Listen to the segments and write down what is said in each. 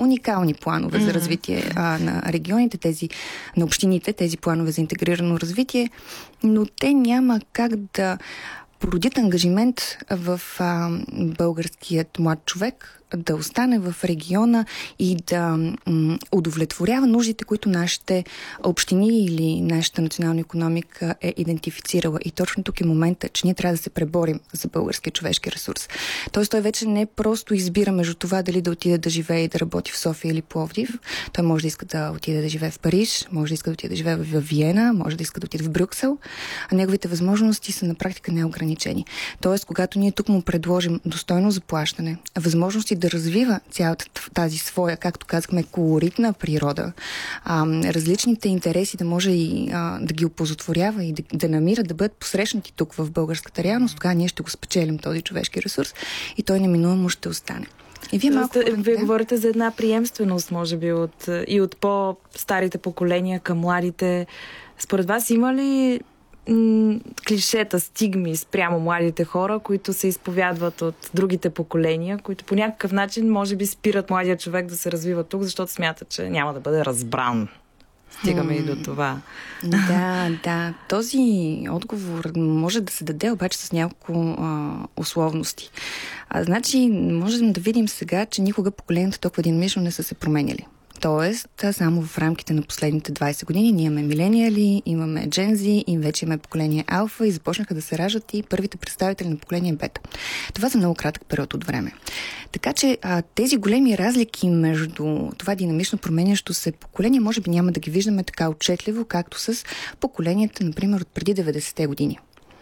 уникални планове за развитие на регионите, на общините, тези планове за интегрирано развитие, но те няма как да породят ангажимент в българският млад човек да остане в региона и да удовлетворява нуждите, които нашите общини или нашата национална икономика е идентифицирала. И точно тук е момента, че ние трябва да се преборим за българския човешки ресурс. Тоест той вече не просто избира между това дали да отиде да живее и да работи в София или Пловдив. Той може да иска да отиде да живее в Париж, може да иска да отиде да живее в Виена, може да иска да отиде в Брюксел, а неговите възможности са на практика неограничени. Тоест, когато ние тук му предложим достойно заплащане, възможности да развива цялата тази своя, както казахме, колоритна природа, различните интереси да може и да ги опозотворява и да намира, да бъдат посрещнати тук в българската реалност, тогава ние ще го спечелим този човешки ресурс и той неминуемо ще остане. И Вие говорите за една приемственост, може би, от по-старите поколения към младите. Според вас има ли клишета, стигми спрямо младите хора, които се изповядват от другите поколения, които по някакъв начин може би спират младия човек да се развива тук, защото смятат, че няма да бъде разбран? Стигаме и до това. Да. Този отговор може да се даде обаче с няколко условности. Значи, можем да видим сега, че никога поколенията толкова динамично не са се променяли. Тоест, само в рамките на последните 20 години ние имаме милениали, имаме джензи и вече имаме поколение алфа и започнаха да се раждат и първите представители на поколение бета. Това за много кратък период от време. Така че тези големи разлики между това динамично променящо се поколение може би няма да ги виждаме така отчетливо, както с поколенията, например, от преди 90-те години.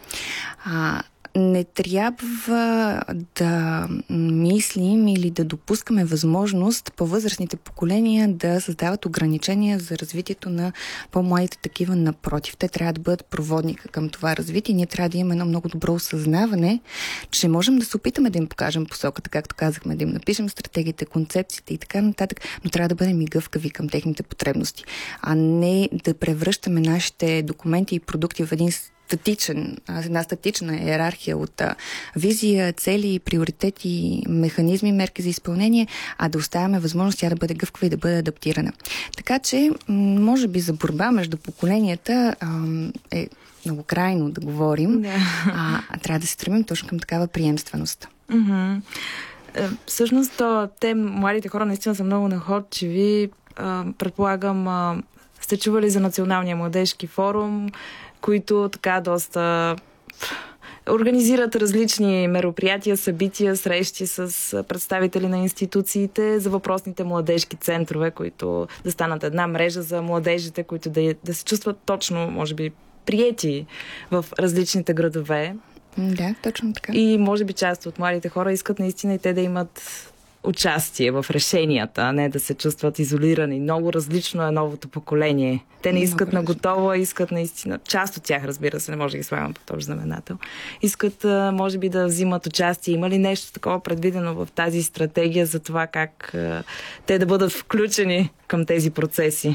Не трябва да мислим или да допускаме възможност по-възрастните поколения да създават ограничения за развитието на по-младите такива. Напротив, те трябва да бъдат проводника към това развитие. Ние трябва да имаме едно много добро осъзнаване, че можем да се опитаме да им покажем посоката, както казахме, да им напишем стратегиите, концепциите и така нататък, но трябва да бъдем и гъвкави към техните потребности, а не да превръщаме нашите документи и продукти в една статична иерархия от визия, цели, приоритети, механизми, мерки за изпълнение, а да оставяме възможност тя да бъде гъвкава и да бъде адаптирана. Така че, може би за борба между поколенията е много крайно да говорим, трябва да се стремим точно към такава приемственост. Всъщност, те, младите хора, наистина са много находчиви. Предполагам, сте чували за Националния младежки форум, които така доста организират различни мероприятия, събития, срещи с представители на институциите за въпросните младежки центрове, които да станат една мрежа за младежите, които да се чувстват точно, може би, приети в различните градове. Да, точно така. И може би част от младите хора искат наистина и те да имат участие в решенията, а не да се чувстват изолирани. Много различно е новото поколение. Те не искат на готово, искат наистина. Част от тях, разбира се, не може да ги слагам по този знаменател. Искат, може би, да взимат участие. Има ли нещо такова предвидено в тази стратегия за това как те да бъдат включени към тези процеси?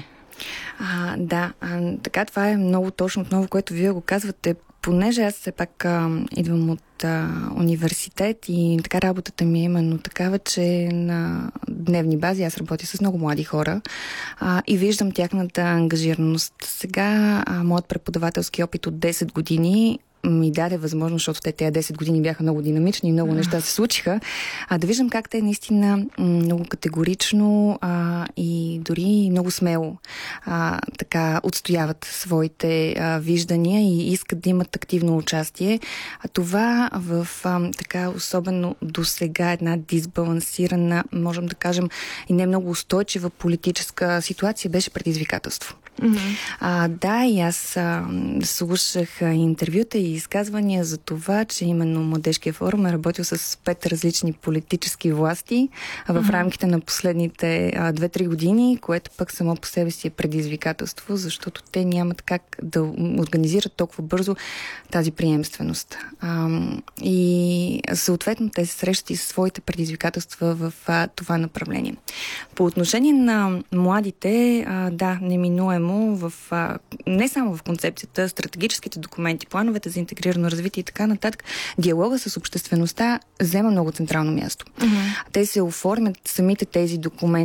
Така това е много точно отново, което вие го казвате. Понеже аз все пак идвам от университет и така работата ми е именно такава, че на дневни бази аз работя с много млади хора и виждам тяхната ангажираност. Сега моят преподавателски опит от 10 години ми даде възможност, защото тези 10 години бяха много динамични и много неща се случиха, да виждам как те наистина много категорично и дори много смело така отстояват своите виждания и искат да имат активно участие. Това в така особено до сега една дисбалансирана, можем да кажем, и не много устойчива политическа ситуация беше предизвикателство. И аз слушах интервюта и изказвания за това, че именно Младежкия форум е работил с 5 различни политически власти в рамките на последните 2-3 години, което пък само по себе си е предизвикателство, защото те нямат как да организират толкова бързо тази приемственост. И съответно те се срещат и със своите предизвикателства в това направление. По отношение на младите, неминуемо не само в концепцията, стратегическите документи, плановете за интегрирано развитие и така нататък, диалога с обществеността взема много централно място. Те се оформят самите тези документи